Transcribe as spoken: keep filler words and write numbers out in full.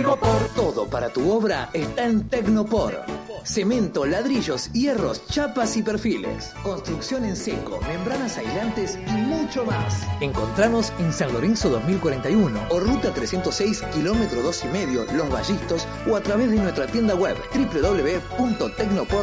Tecnopor. Todo para tu obra está en Tecnopor. Cemento, ladrillos, hierros, chapas y perfiles. Construcción en seco, membranas aislantes y mucho más. Encontranos en San Lorenzo dos mil cuarenta y uno o Ruta trescientos seis, kilómetro dos y medio, Los Vallistos, o a través de nuestra tienda web doble u doble u doble u punto tecnopor